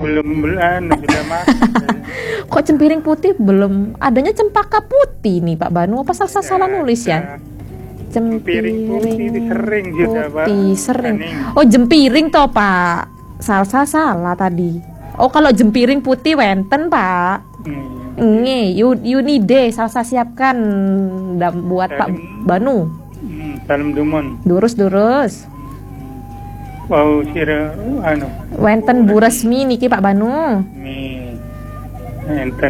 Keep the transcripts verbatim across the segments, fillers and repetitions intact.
belum belum sudah makan. Kok cempiring putih belum? Adanya cempaka putih nih Pak Banu. Apa salah salah nulis ya? Cempiring putih sering juga Pak. putih sering. Aning. Oh jempiring toh Pak. Salah salah tadi. Oh kalau jempiring putih wenten Pak. Hmm. Nge, yu, Yunide salsa siapkan dan buat Pak Banu. Hmm, salam dumon. Durus-durus. Wow, sira anu. Wenten bu resmi niki Pak Banu. Mi enten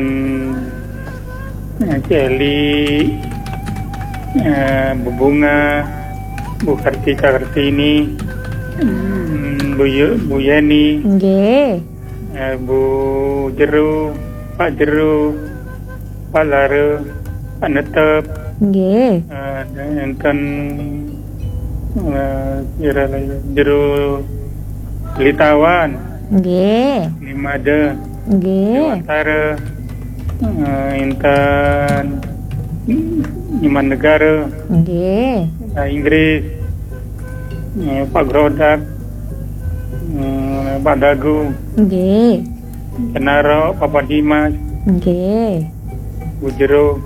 Celi, eh, Bu Bunga, Bu Kartika Kartini, hmm, Bu, Yu, Bu Yeni, Nggih. eh, Bu Jeru, Pak Jeru, Pak Lara, Pak Netep, Nggih. eh, enten eh, kira lagi Jeru Litawan, Nggih. Limada, Nggih. Dewantara, uh, Intan Iman Negara, Nggih. uh, Inggris, uh, Pak Grodak, uh, Pak Dagu, Nggih. Kenaro, Papa Dimas, Nggih. Bu Jero,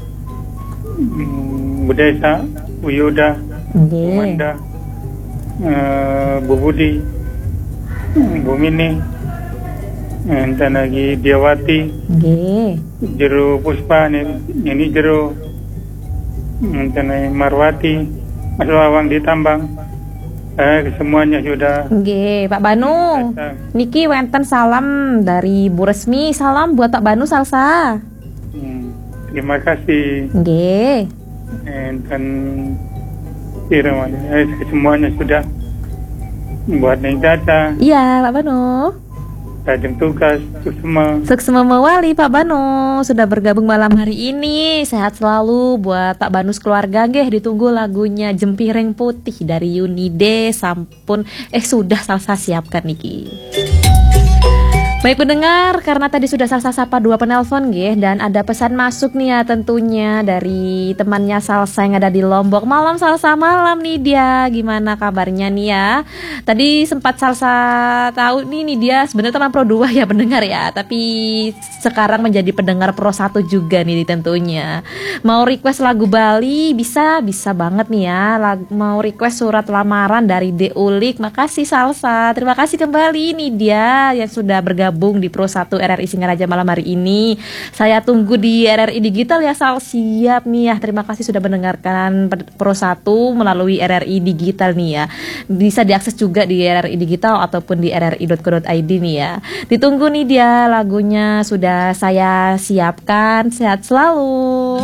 um, Bu Desa, Bu Yuda, Bu Nggih. Manda, uh, Bu Budi, Bu Mini, enten lagi Diawati, Nggih. Jero Puspa nih, ini Jero, enten lagi Marwati, Mas Wawang di Tambang, eh semuanya sudah. Nggih, Pak Banu. datang. Niki wenten salam dari Bu Resmi. Salam buat Pak Banu salsa. Hmm, terima kasih, Nggih. enten Kira eh, semuanya sudah buat Neng Caca, Iya, Pak Banu. Tajam tugas, itu semua. Sukses mewali Pak Banu sudah bergabung malam hari ini. Sehat selalu buat Pak Banu keluarga. Nggih, ditunggu lagunya Jempiring Putih dari Yunide. Sampun eh sudah salsa siapkan niki. Baik pendengar, karena tadi sudah salsa sapa dua penelpon nggih, dan ada pesan masuk nih ya tentunya dari temannya Salsa yang ada di Lombok. Malam Salsa, malam nih dia. Gimana kabarnya nih ya? Tadi sempat Salsa tahu nih nih dia sebenarnya teman Pro dua ya pendengar ya, tapi sekarang menjadi pendengar Pro satu juga nih tentunya. Mau request lagu Bali bisa, bisa banget nih ya. Lag- mau request surat lamaran dari De Ulik. Makasih Salsa. Terima kasih kembali nih dia yang sudah bergabung di Pro satu R R I Singaraja malam hari ini. Saya tunggu di R R I Digital ya Sal. Siap nih ya. Terima kasih sudah mendengarkan Pro satu melalui R R I Digital nih ya. Bisa diakses juga di R R I Digital ataupun di r r i dot co dot i d nih ya. Ditunggu nih dia lagunya sudah saya siapkan. Sehat selalu.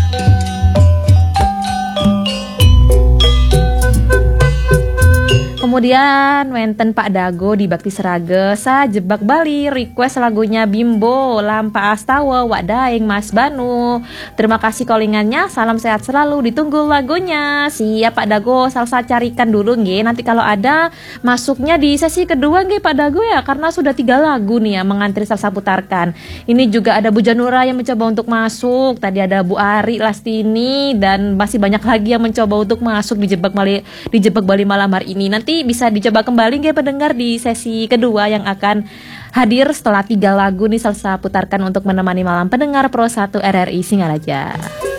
Kemudian wenten Pak Dago di Bakti Serage sa jebak Bali request lagunya Bimbo Lampa Astawa Wak Daeng Mas Banu. Terima kasih callingannya. Salam sehat selalu. Ditunggu lagunya. Siap Pak Dago, salsa carikan dulu nggih. Nanti kalau ada masuknya di sesi kedua nggih Pak Dago ya, karena sudah tiga lagu nih ya mengantri salsa putarkan. Ini juga ada Bu Janura yang mencoba untuk masuk. Tadi ada Bu Ari Lastini dan masih banyak lagi yang mencoba untuk masuk di jebak Bali di jebak Bali malam hari ini. Nanti bisa dicoba kembali nggih pendengar di sesi kedua yang akan hadir setelah tiga lagu nih salsa putarkan untuk menemani malam pendengar Pro satu R R I Singaraja.